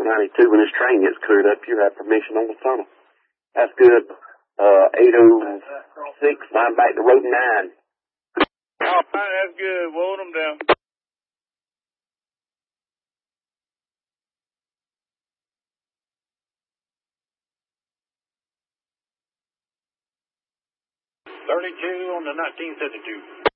492. When this train gets cleared up, you have permission on the tunnel. That's good. 806, line back to road 9. All right, that's good. Load them down. On the 1972.